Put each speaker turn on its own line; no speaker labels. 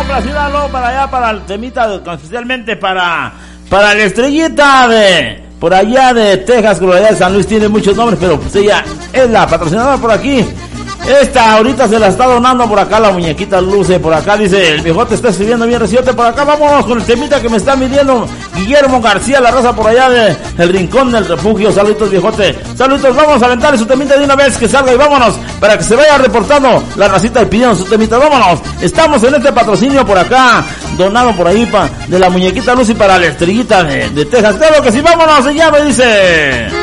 complacida para allá, para el temita, especialmente para la estrellita de por allá de Texas, por allá de San Luis, tiene muchos nombres, pero pues ella es la patrocinadora por aquí. Esta ahorita se la está donando por acá la muñequita Luce, por acá dice, el viejote está escribiendo bien reciente, por acá vámonos con el temita que me está midiendo Guillermo García, la raza por allá de el Rincón del Refugio. Saluditos, viejote, saluditos, vamos a aventarle su temita de una vez que salga y vámonos, para que se vaya reportando la racita y pidiendo su temita, vámonos, estamos en este patrocinio por acá, donado por ahí de la muñequita Lucy para la estrellita de Texas, claro que sí, vámonos, y ya me dice...